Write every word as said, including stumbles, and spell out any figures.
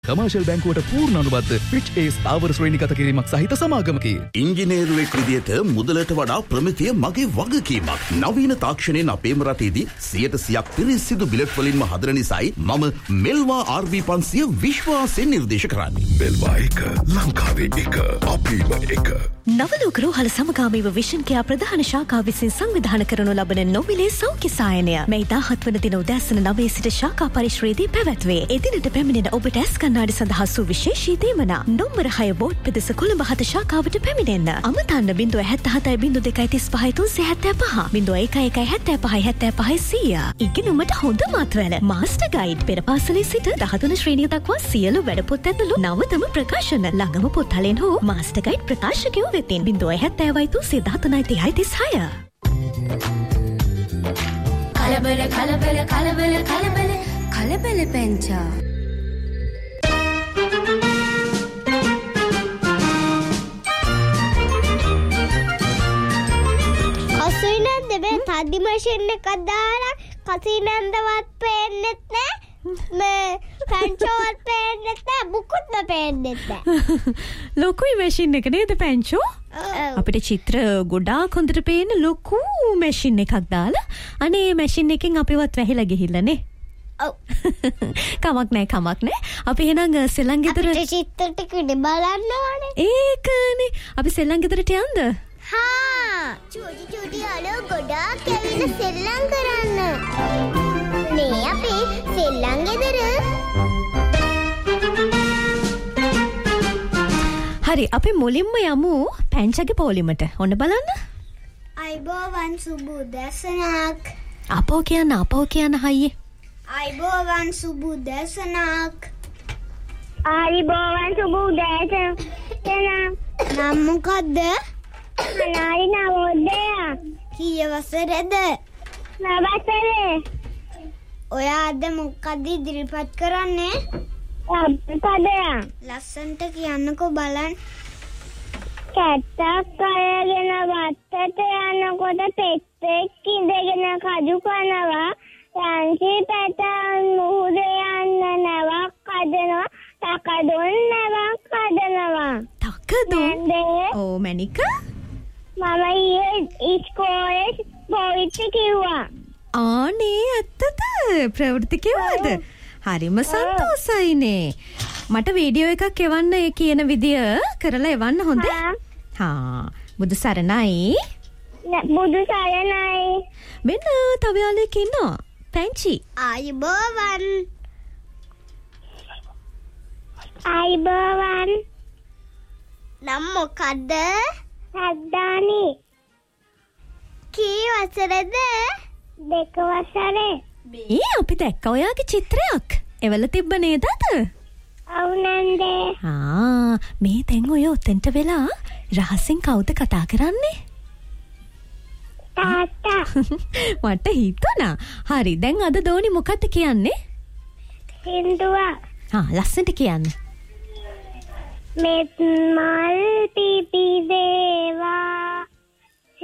Commercial බැංකුවට පූර්ණ අනුබද්ධ Fitch ඒ ස්ථාවර ශ්‍රේණි ගත කිරීමක් සහිත සමාගමකි. ඉංජිනේරුවෙක් විදියට මුදලට වඩා ප්‍රමිතිය මගේ වගකීමක්. නවීන තාක්ෂණයෙන් අපේම රටේදී සියයට සියයක් පිරිසිදු බිලට් වලින්ම හදන නිසායි මම මෙල්වා ආර් වී පන්සිය විශ්වාසයෙන් නිර්දේශ කරන්නේ. මෙල්වා එක ලංකාවේ එක අපේම එක. නවලෝක රෝහල සමගාමීව විෂන් කෙයා ප්‍රධාන ශාඛාව විසින් සංවිධානය කරනු ලබන නොමිලේ සෞඛ්‍ය සායනය මේ දාහත් වන දින උදෑසන නවයේ සිට ශාඛා පරිශ්‍රයේදී පැවැත්වේ. එදිනට පැමිණෙන ඔබට ඇස් කණ්ණාඩි සඳහා සුවිශේෂී දීමන නොම්බර හය බෝඩ් පෙදෙස කොළඹ හත ශාඛාවට පැමිණෙන්න. අමතන්න බිංදුව හැත්තෑ හතයි බිංදුව දෙකයි තිස් පහයි තුන්සිය හැත්තෑ පහ බිංදුව එකයි එකයි හැත්තෑ පහයි හැත්තෑ පහයි සීය. ඉගෙනුමට හොඳ මාත්‍රවල මාස්ටර් ගයිඩ් පෙර පාසලේ සිට දහතුන ශ්‍රේණිය දක්වා සියලු වැඩපොත් ඇතුළු නවතම ප්‍රකාශන ළඟම පොත්හලෙන් හෝ මාස්ටර් ගයිඩ් ප්‍රකාශකයෝ වෙතින් බිංදුව හැත්තෑවයි තුන්සිය දහතුනයි තිහයි තිස්හය. කලබල කලබල කලබල කලබල කලබල පැංචා. කසුයිනන්ද මේ තඩි මැෂින් එකක් දාලා කසුයිනන්දවත් පේන්නෙත් නෑ මේ පැංචෝවත් පේන්නෙත් නෑ මුකුත්ම පේන්නෙත් නෑ. ලොකුයි මැෂින් එක නේද පැංචෝ? අපිට චිත්‍ර ගොඩාක් හොඳට පේන ලොකු මැෂින් එකක් දාලා අනේ මැෂින් එකෙන් අපිවත් වැහිලා ගිහිල්ලානේ. ඔව්. කමක් නෑ කමක් නෑ. අපි එහෙනම් සෙල්ලම් ගෙදර අපිට චිත්‍ර ටික බලන්න ඕනේ. ඒකනේ. අපි සෙල්ලම් ගෙදරට යන්ද? හා චූටි චූටි අලෝ ගොඩාක් ඇවිල්ලා සෙල්ලම් කරන්න. මේ අපේ සෙල්ලම් ගෙදර. හරි අපි මුලින්ම යමු පැංචගේ පොලිමට. ඔන්න බලන්න. අයිබෝවන් සුබ උදෑසනක්. අපෝ කියන්න අපෝ කියන්න හයියේ. අයිබෝවන් සුබ උදෑසනක්. අයිබෝවන් සුබ උදෑසනක්. නම් මොකද්ද? අනාරි නවෝදය. කීය වසරේද? නවසරේ. ඔයා අද මොකක්ද ඉදිරිපත් කරන්නේ? අප්පදයා. ලස්සන්ට කියන්නකෝ බලන්න. කැත්තක් අයගෙන වත්තට යනකොට පෙත්තෙක් ඉඳගෙන කජු කනවා. යන්සි පැටන් මුහුදේ යන්න නැවක් කඩනවා. තකඩොන් නැවක් කඩනවා. තකඩොන්? ඕ මැනික? මම ඊයේ ඉස්කෝලේ පොයිටි කිව්වා. ආනේ ඇත්තද? ප්‍රවෘත්ති කිව්වද? හරිම සන්තෝසයිනේ. මට වීඩියෝ එකක් එවන්න ඒ කියන විදිය කරලා එවන්න හොඳ? හා බුදු සරණයි. බුදු සරණයි. මෙන්න තව යාළුවෙක් ඉන්නවා. පැංචි. අයිබෝවන්. අයිබෝවන්. නම් මොකද්ද? හද්දානි. කී වසරේද? දෙක වසරේ. මේ අපි දැක්ක ඔයාගේ චිත්‍රයක්. එවල තිබ්බ නේද අද? ඔව් නන්දේ. ආ මේ දැන් ඔය ඔතෙන්ට වෙලා රහසෙන් කවුද කතා කරන්නේ? තාත්තා. මට හිතුණා. හරි දැන් අද දෝනි මොකක්ද කියන්නේ? සින්දුවක්. ආ ලස්සනට කියන්න. මෙත් මල් පිපි දේවා